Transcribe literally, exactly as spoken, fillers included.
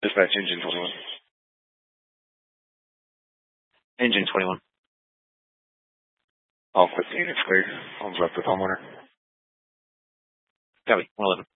Dispatch engine twenty-one. Engine twenty-one. All fifteen units cleared. Home's left with homeowner. Copy. one eleven.